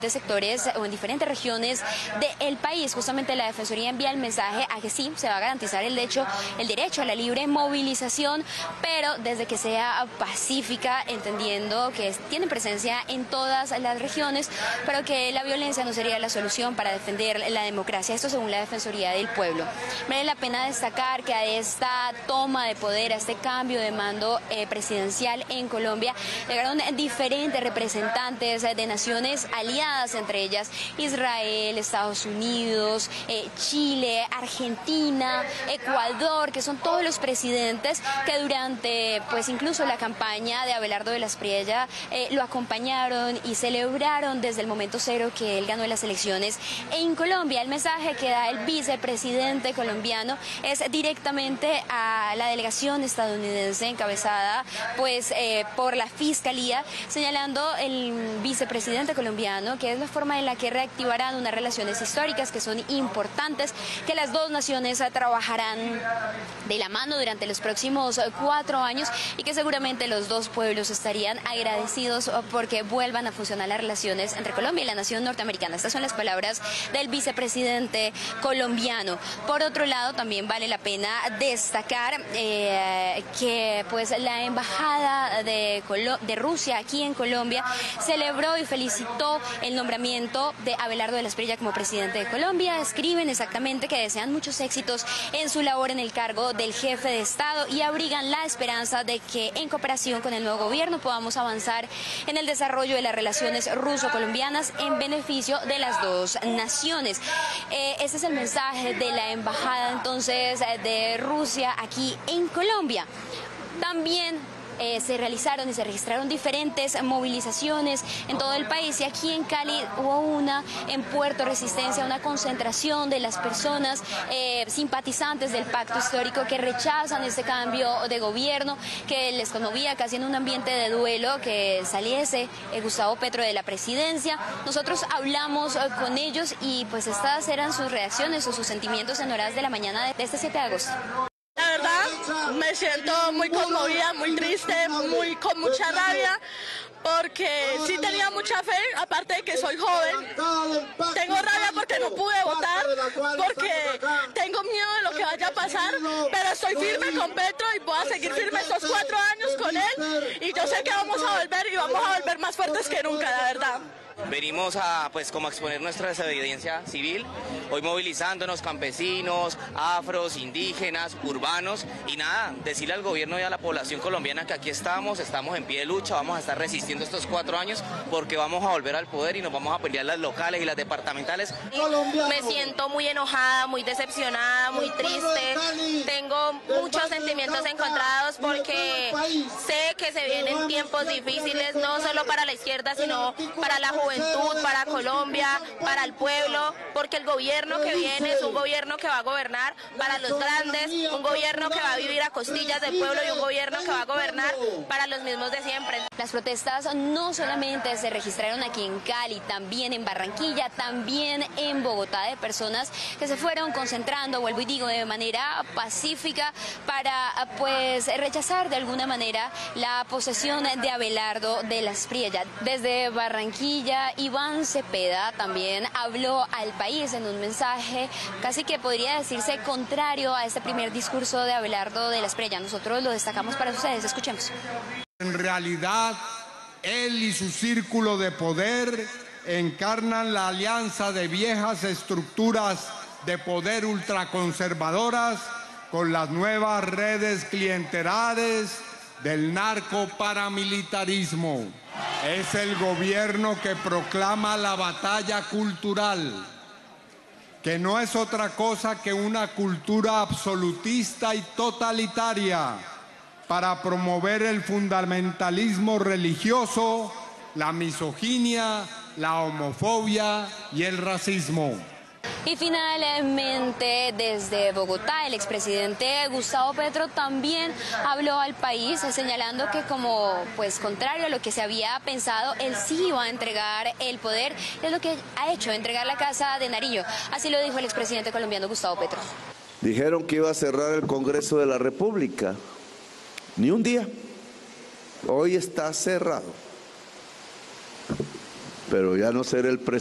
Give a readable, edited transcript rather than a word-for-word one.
de sectores o en diferentes regiones del país. Justamente la Defensoría envía el mensaje a que sí, se va a garantizar el derecho a la libre movilización, pero desde que sea pacífica, entendiendo que tienen presencia en todas las regiones, pero que la violencia no sería la solución para defender la democracia. Esto según la Defensoría del Pueblo. Vale la pena destacar que a esta toma de poder, a este cambio de mando presidencial en Colombia, llegaron diferentes representantes de naciones aliadas, entre ellas Israel, Estados Unidos, Chile, Argentina, Ecuador, que son todos los presidentes que durante, pues incluso la campaña de Abelardo de la Espriella lo acompañaron y celebraron desde el momento cero que él ganó las elecciones en Colombia. El mensaje que da el vicepresidente colombiano es directamente a la delegación estadounidense encabezada pues por la Fiscalía, señalando el vicepresidente colombiano que es la forma en la que reactivarán unas relaciones históricas que son importantes, que las dos naciones trabajarán de la mano durante los próximos 4 años y que seguramente los dos pueblos estarían agradecidos porque vuelvan a funcionar las relaciones entre Colombia y la nación norteamericana. Estas son las palabras del vicepresidente colombiano. Por otro lado, también vale la pena destacar que pues la embajada de Rusia aquí en Colombia celebró y felicitó el nombramiento de Abelardo de la Espriella como presidente de Colombia. Escriben exactamente que desean muchos éxitos en su labor en el cargo del jefe de Estado y abrigan la esperanza de que en cooperación con el nuevo gobierno podamos avanzar en el desarrollo de las relaciones ruso-colombianas en beneficio de las dos naciones. Este es el mensaje de la embajada entonces de Rusia aquí en Colombia. También se realizaron y se registraron diferentes movilizaciones en todo el país y aquí en Cali hubo una en Puerto Resistencia, una concentración de las personas simpatizantes del pacto histórico que rechazan este cambio de gobierno, que les conmovía casi en un ambiente de duelo que saliese Gustavo Petro de la presidencia. Nosotros hablamos con ellos y pues estas eran sus reacciones o sus sentimientos en horas de la mañana de este 7 de agosto. La verdad, me siento muy conmovida, muy triste, con mucha rabia, porque sí tenía mucha fe, aparte de que soy joven. Tengo rabia porque no pude votar, porque tengo miedo de lo que vaya a pasar, pero estoy firme con Petro y voy a seguir firme estos 4 años con él, y yo sé que vamos a volver y vamos a volver más fuertes que nunca, la verdad. Venimos a como a exponer nuestra desobediencia civil, hoy movilizándonos campesinos, afros, indígenas, urbanos y nada, decirle al gobierno y a la población colombiana que aquí estamos en pie de lucha, vamos a estar resistiendo estos 4 años porque vamos a volver al poder y nos vamos a pelear las locales y las departamentales. Me siento muy enojada, muy decepcionada, muy triste, tengo muchos sentimientos encontrados porque sé que se vienen tiempos difíciles, no solo para la izquierda, sino para la juventud, para Colombia, para el pueblo, porque el gobierno que viene es un gobierno que va a gobernar para los grandes, un gobierno que va a vivir a costillas del pueblo y un gobierno que va a gobernar para los mismos de siempre. Las protestas no solamente se registraron aquí en Cali, también en Barranquilla, también en Bogotá, de personas que se fueron concentrando, vuelvo y digo, de manera pacífica para pues rechazar de alguna manera la posesión de Abelardo de la Espriella. Desde Barranquilla, Iván Cepeda también habló al país en un mensaje casi que podría decirse contrario a este primer discurso de Abelardo de la Espriella. Nosotros lo destacamos para ustedes, escuchemos. En realidad, él y su círculo de poder encarnan la alianza de viejas estructuras de poder ultraconservadoras con las nuevas redes clientelares del narcoparamilitarismo. Es el gobierno que proclama la batalla cultural, que no es otra cosa que una cultura absolutista y totalitaria para promover el fundamentalismo religioso, la misoginia, la homofobia y el racismo. Y finalmente, desde Bogotá, el expresidente Gustavo Petro también habló al país, señalando que como pues contrario a lo que se había pensado, él sí iba a entregar el poder, es lo que ha hecho, entregar la Casa de Nariño. Así lo dijo el expresidente colombiano Gustavo Petro. Dijeron que iba a cerrar el Congreso de la República. Ni un día. Hoy está cerrado. pero ya no ser el presidente.